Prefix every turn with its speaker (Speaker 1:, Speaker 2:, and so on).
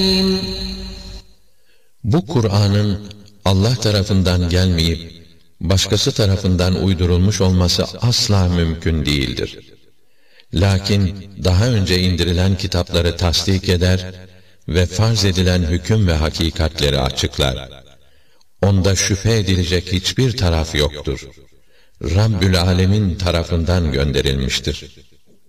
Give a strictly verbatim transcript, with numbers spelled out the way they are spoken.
Speaker 1: Bu Kur'an'ın Allah tarafından gelmeyip başkası tarafından uydurulmuş olması asla mümkün değildir. Lakin daha önce indirilen kitapları tasdik eder ve farz edilen hüküm ve hakikatleri açıklar. Onda şüphe edilecek hiçbir taraf yoktur. Rabbül Alemin tarafından gönderilmiştir.